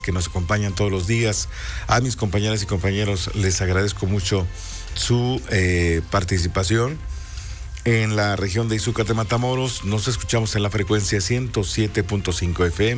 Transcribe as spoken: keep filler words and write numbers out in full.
que nos acompañan todos los días. A mis compañeras y compañeros les agradezco mucho su eh, participación. En la región de Izúcar de Matamoros nos escuchamos en la frecuencia ciento siete punto cinco F M.